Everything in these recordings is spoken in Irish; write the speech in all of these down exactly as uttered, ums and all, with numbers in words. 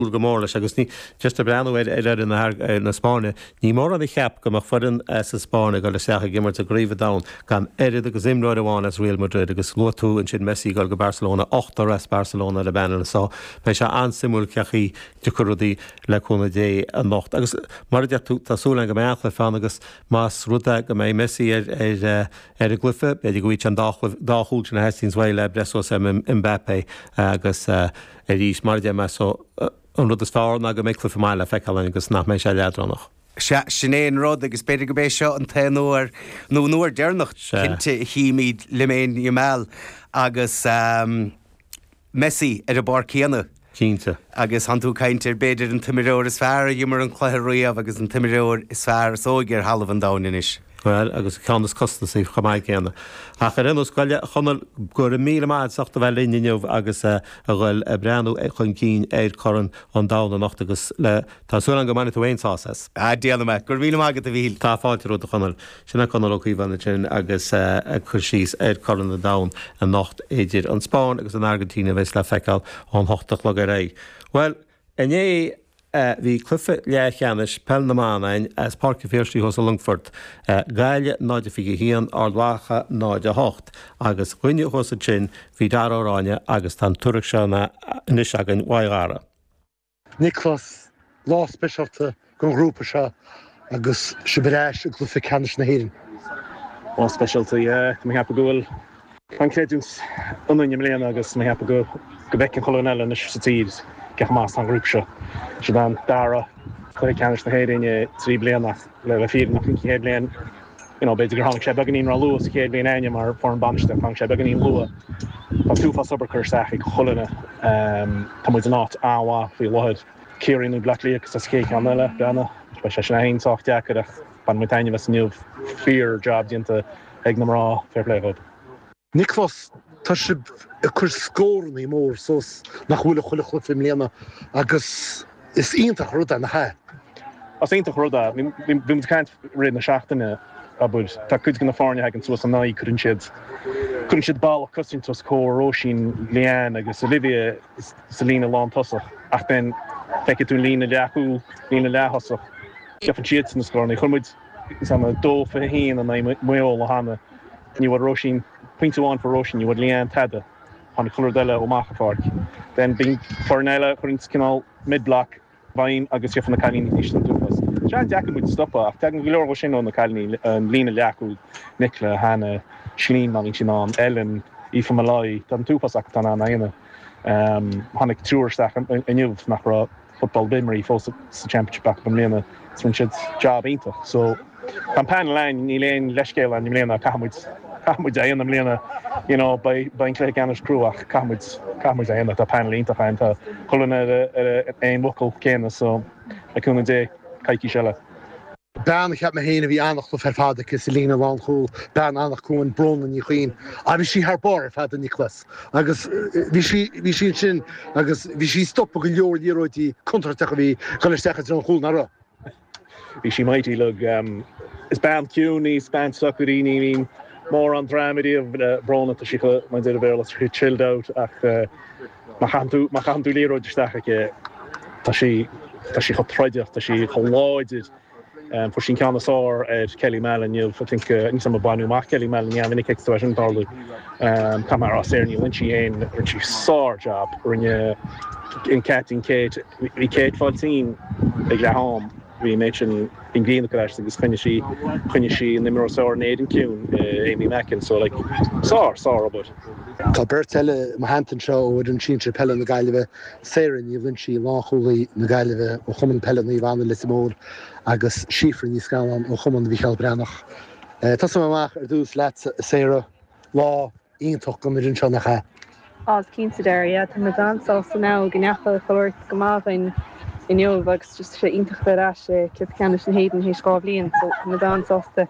gomorlas agus ní just a breanú éidir in na Spáine, ní mór an cheap go mar fudan sa Spáine go le seacha gimmar a gríomh da gan éidir agus imráid amháin as Real Madrid agus glótú an sin Messi go go Barcelona ocht res Barcelona le benna sá pe se ansimú cechaí tucurúdaí leúna dé an nocht. Agus mar tú tásúla go meach le fan agus más ruda go mé Messi ar ar a glufa, beidir gohí an dáhúil sin na hetíns bhile breso sem Mbappé agus a rís mar de me so an rud is fáir na go méid clufa máile feicáin agus nach mé sé leadránach. Sinnéon rud agus beidir go bééis seo an taúir nó nuair dearnacht cinnte chiimiid liméin imeall agus Messi ar a bar céanna. Cínta. Agus han tú caiintear beidir an timireoir is fearr dhimar an chluthíomh agus an timireoir is fearr sógur halamh an dáinis. Well, agus ceannas costa sí chamáid céanna. A chu rinú scoile chunal gur míle máid soachta bheith líneomh agus a bhfuil breanú chun cín éir choran an dána nacht agus le tású an go manna tú éonsáas. A déanana me, gur míle mágad a bhíl. Tá fáilte rud a chunal. Sinna chunal ó chuomhhanna sin agus chur síos éir choran na dán an nacht éidir an Spáin agus an Argentína bheits le feiceáil an hochtach le ré. Well, iné Bhí clufa lecheannis pell na mánain as Parc Fierstí hos a Lungfurt gaile náide fi hían ardhacha náide hocht agus chuine hos a sin hí daráráine agus tan tuach sena inis agan waigara. Niklas lá specialta gon grúpa se agus siberáis a clufa canis na héirin. Lá specialta, yeah, mé heap goil an créús anine mléana agus mé heap go go bhecin choile na sa tíd. Gech más an grúp seo. Se dan dara chuir canis na héirinne trí blianach le le fír nach cé blian. You know, beidir gur hang sé beganín ra luas cé blian aine mar for an baniste hang sé beganín lua. Tá túfa subarcursteach ag cholinne tá muid an áit áha fí lohead céirinú blacklíach sa cé an eile brena. Bei sé sin aon tácht deacadach ban muid aine bheits níomh fear job dínta ag na rá fair play hub. Niklas tá si a chur scórnaí mór sos nach bhfuil chuile chlufa mléana agus is ionintach ruda na ha. As ionintach ruda, bhí mu caiint réad na seachtaine a bud tá cuid go na fáne ag an suas an naí chun siad chun siad ball cosint tos cór Róisín Leanne agus Olivia sa lína lán tosach ach ben feice tú lína leachú lína leachasach ceafan siad na scórnaí chun muid is am a dó fa híon an na muol a hana ní bhd Róisín Pointúáin for Róisín, you would Leanne Tada on the colour della o Machafark. Then being Fornella, for instance, mid-block, Vine, agus you from the Calini Nishtan Dupas. Jan Jacken would stop off. Tagan Gilor Roshin on the Calini, and Lena Laku, Nicola, Hannah, Shleen, Malin Ellen, Aoife Malloy, Dan Tupas Akatana, Naina, um, Hanik Tour Stack, and you've Macra football Bimmery, false championship back from Lena, Swinched's job ain't. So, campaign line, Elaine, Leshkale, and Lena, Kahamwitz. Camuid a dhéanam léana, you know, by by an cléig ganas cruach, camuid camuid a dhéanam tá panel ínta chain tá chulana ar ein muckle céna, so a cúna dé caiici seile. Ben ik heb me heen wie aandacht of hervaardig is Selena Landgoel, ben aandacht komen bron en je geen. Ah, wie zie haar bar had in die klas. Agus wie zie wie zie chin, agus wie zie stoppen geljoor die ooit die contract tegen wie kan ik zeggen zo'n goed naar. Wie zie mighty look um is band Cuny, span Succerini. More on dramedy of uh, Brona to Shika, my dear Verlas, who chilled out. Ach, Mahantu, Mahantu Lero, just that, Tashi, Tashi hot project, Tashi collided, um, for Shinkana Sor at Kelly Mallon, you, I think, in some of Banu Mark Kelly Mallon, yeah, many kicks to Asian Parley, um, Kamara Serni, Lynchy Ain, when she saw job, when you in Cat in Kate, we Kate fourteen, big home. We mentioned in Green the crash agus chunne sí chunne sí in nimero saor Nathan Kuhn, Amy Mackin, so like saw saw about. Tá Bertelle Mahantan show with an chinche pelle na gaileve Sarin ni vinci lachuli na gaileve o chumman pelle na Ivan Lissimod agus Schiffer ni skalan o chumman Michael Branach. Tá sama mach er dus lat Sarah law intoch kom in chana ha. As Keensa area tá na dan so now gnachal chort gamain in jou was just sé intach berashe kit canis na heden he skáblíon so na dan sosta.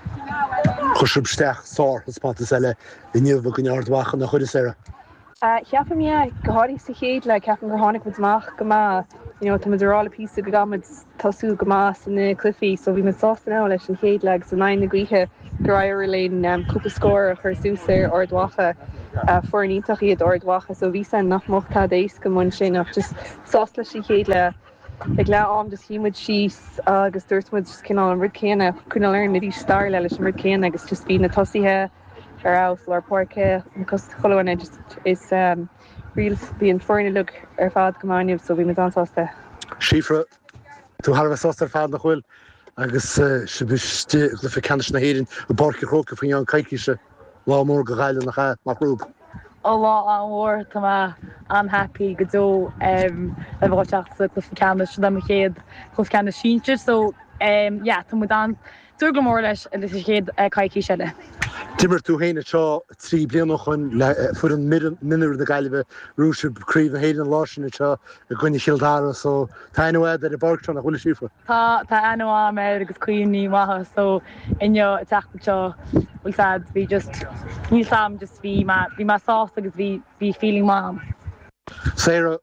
Chusubsteach sár spatile in jou gon ardwachen na chuide Sarah. Uh, Chiaafam yeah, gohari sa chéad le ceafam go tháinig with mach gama, you know, tá muidir ála písa go gamid tasú gamas in the cliffy, so bhí muid sásta ná leis an chéad le so nain na grithe goir lein um, cúpa scór a chur súsa ordwacha uh, fornítach iad ordwacha so ví san nach mochtá éis go mun sin ach just sásla si chéad le le le am just hímuid síos agus dúirtmuid just cinál an rud céanna chuna learn na dí star le leis an rud céanna agus just bí na tosíthe ar aus leir páirce an cos choáine just is um, riil bíon forna look ar fad gomáineh so bhí me ansásta. Sífra tú Harbh sástar fad nach bhfuil agus se biste le fi can na héirin a barce chróca fan an caiiciise lá mór go gaile nach nach rúb. Ó lá an mhór tá unhappy go dó um, a bhteach sa clufa canna se am chéad chus canna síinte so um, yeah, tá mu an dúr go mór leis a leis chéad caiicí seile. Timmer tú héine seo trí blianach chun fu an minir na gaiileh rúse críomh na héidir an láisina seo a gcuine chiildára so tá anhid ar a barctá nach bhfuil sífra. Tá tá anhá me agus cuioní watha so inneo teachta seo bhfuil sad bhí just níl sam just bhí bhí má sás agus bhí bhí feeling mám. Sarah,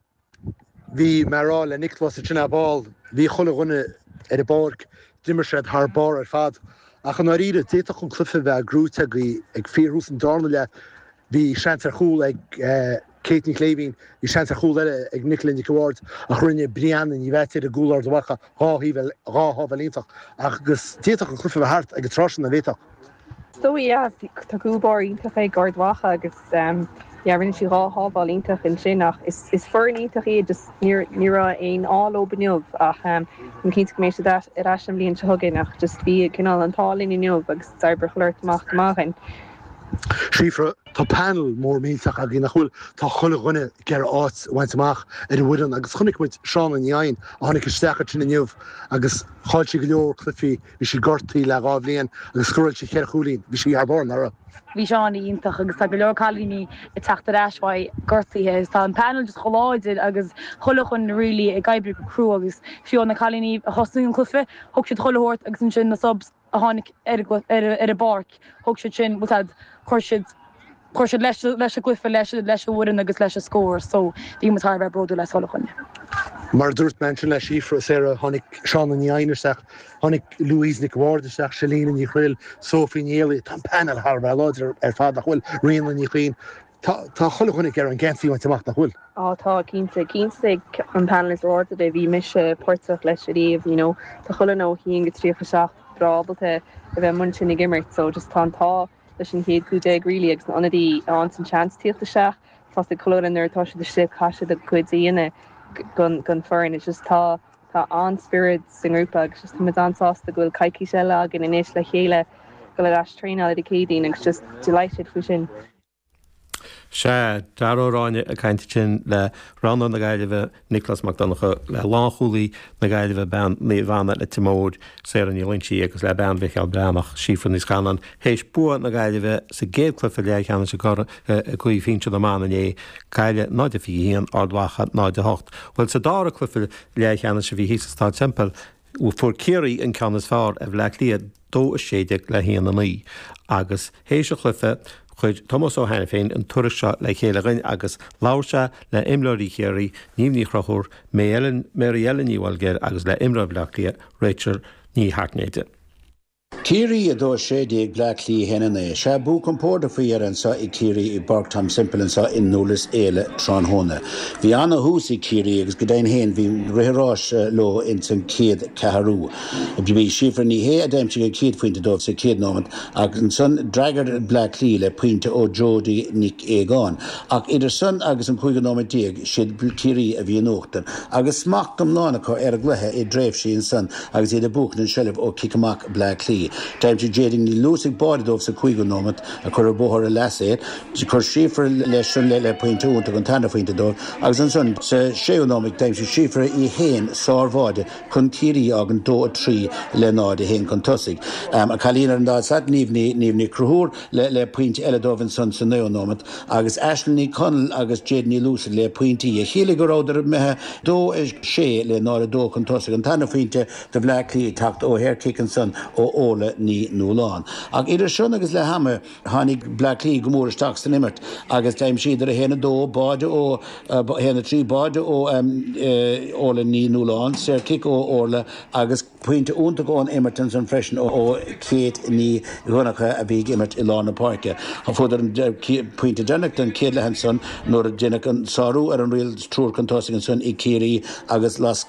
bhí marrá le Nicholas a sinna ball, bhí chola gunne ar a barc dimmer sé haar bar ar fad. Ach an áíre déach chun clufa bheith grúte ag fíorhús an dána le bhí seantar chúil ag Caitlin Cleaving, bhí seantar chúil eile ag Nicolain Ward a chruinne brian in bheittir a gúlar dohacha ráhíh ráhabhlíntaach agus déach an clufa bheith hart ag trasan na bhéach. So yeah, tá gúbar ítach é gardwacha agus um, yeah, rinne si ráhabháil ítach in sinach is is fornítach é just ní ra ein all openniuh ach um, an cinn go mééis ar as an blion se thuginach just bhí cinál an tálín inniuh agus cyber chluirtach goachchan. Sífra tá panel mór míach a gin nach chuil tá chola gunne gar áit bhaintach ar a bhuian agus chunig muid seán an jain a tháinig stecha sin inniuh agus cháil si go leor clufií bhí si gortaí le gábhlíon agus scroil si cheir chúlín bhí si arbáin ara. Bhí seán ítach agus tá go leor chalíní i teachtar eishaid gortaíthe tá an panel just choláidir agus chola chun rilí ag gaibre go cruú agus fiú na chalíní a hosú an clufa thug siad cholathirt agus an sin na subs a tháinig ar a barc thug siad sin butad chuirsiid chuirsiid leis leis a glufa leis leis a bhuiin agus leis a scóir so bhí mar bheith broú leis chola chun. Mar dúirt mention le sífra Sarah tháinig Seán an Aineach tháinig Louise Nic Wardaach Selín an Chhuil Sophie Neely tá panel Harbh láidir ar fad nach bhfuil rion an chuoin tá chola chunig ar an gceanfií amach nach bhfuil. Á tá cínta cínta an panel is orta de bhí mis portach leis a riomh you know tá chola nó híon go tríocha seach rábalta a bheith mun sin gimmert so just tá tá leis an héad chuide rilí agus anadí an san chance tíochta seach tá de color in there tá si de si caiise de chuidíine gun gun foreign it's just tá tá an spirit sin grúpa agus just mid ansásta gohfuil caiicí seile agin inis le chéile go le as tréáil a cédín agus just delighted fu sin. Se daróráine a caiinte sin le ranna na gaiileh Nicholas McDonacha le láchúlaí na gaiileh ben ní bhana le timód sé an líntí agus le ben bheith breach sífran níos chanan hééis bu na gaiileh sa géadclufa le cheanna se chuí finse na mána é caiile náide fi híon ardhacha náide hocht. Bhfuil sa dára clufa le cheanna se bhí hítá timppel ú fuór céirí an canas fár a bh le líad dó a séideag le híana na ní agus hééis a chlufa chuid Thomas ó hena féin an tuaire seo le chéalainn agus láirse le imlóí chéirí níomhní chrochúr mé Ellen Mary Ellen níhilgéir agus le imrá bleachlia Rachel ní hartnéide. Kiri a dó sédig blacklí henna se bú compórda faoar sa i Kiri i Barktam simple sa in nólas éile tránhóna. Bhí anna hús i Kiri agus go dain héin bhí réhrás lo in san céad ceharú. Bhí sifra ní hé a daimte go céad faointe dómh sa céad nómant ag an son dragar blacklí le puinte ó Jody Nick Egan. Ag idir son agus an chuige nómant déag siad Kiri a bhí nóchtan. Agus smachtam nána có ar a gluthe i dréibh sí an son agus iad a búchan an seileh ó Kickamach blacklí. Táimte déing ní lúsigh bádómh sa chuige nómant a chur a bóthir a leséad, chur sífar leis sin le le pointúnta an tanna faointe dó, agus an son sa séonómic táimte sífar i héin sábháide chun tíí agan dó a trí le náid a héin chun tosigh. Um, a chalínar an dáid sat níomhní níomhní cruthúr le le puint eile dómh an son sa neonómant, agus eislení conal agus déad ní lúsa le puintí a chéala go ráidir methe dó is sé le náid a dó chun tosigh an tanna faointe de bhlaclí tacht ó Hair Kick an son ó ó óla ní nóláán. Ag idir sin agus le hame hánig blacklí gomór staachstan immert agus taim siidir a héna dó báide ó héna trí báide ó óla ní nóláán, sér kick ó óla agus puinte únta gáin immertans an freisin ó céad ní ghunacha a bhí immert i lána parke. An fódar an puinte denach den céad le henson nóair a dénach an sáú ar an réal trúr cantásigh an son i céirí agus las